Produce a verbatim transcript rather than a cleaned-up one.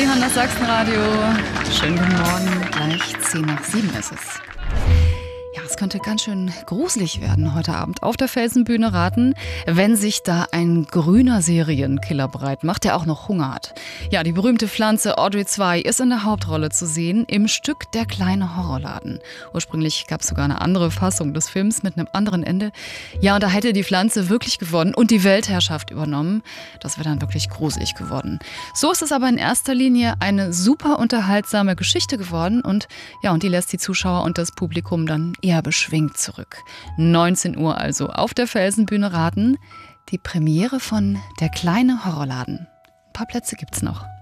hören das Sachsenradio. Schönen guten Morgen, gleich zehn nach sieben ist es. Ja, es könnte ganz schön gruselig werden heute Abend auf der Felsenbühne Raten, wenn sich da ein grüner Serienkiller breit macht, der auch noch Hunger hat. Ja, die berühmte Pflanze Audrey zwei ist in der Hauptrolle zu sehen im Stück Der kleine Horrorladen. Ursprünglich gab es sogar eine andere Fassung des Films mit einem anderen Ende. Ja, und da hätte die Pflanze wirklich gewonnen und die Weltherrschaft übernommen. Das wäre dann wirklich gruselig geworden. So ist es aber in erster Linie eine super unterhaltsame Geschichte geworden und ja, und die lässt die Zuschauer und das Publikum dann eher beschwingt zurück. neunzehn Uhr also auf der Felsenbühne Raten. Die Premiere von Der kleine Horrorladen. Ein paar Plätze gibt's noch.